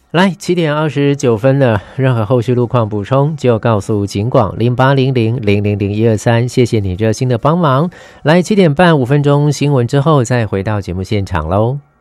来7:29了，任何后续路况补充就告诉警广0800000123，谢谢你热心的帮忙。来7点半5分钟新闻之后再回到节目现场喽。